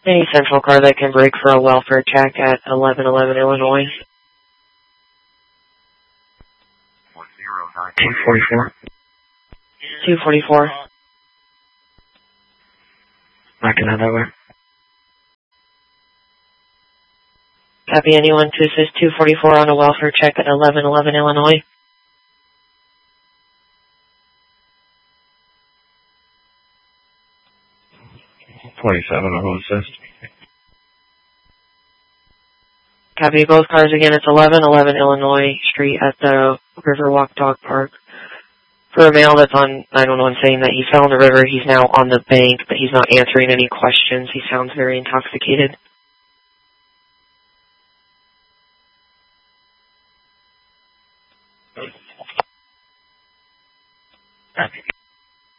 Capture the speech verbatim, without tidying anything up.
Any central car that can break for a welfare check at eleven eleven Illinois. two forty-four. two forty-four. Backing out that way. Copy, anyone to assist two forty-four on a welfare check at eleven eleven Illinois. twenty-seven, I'll assist. Copy, both cars again. It's eleven eleven Illinois Street at the Riverwalk Dog Park. For a male that's on nine one one saying that he fell in the river, he's now on the bank, but he's not answering any questions. He sounds very intoxicated. Copy.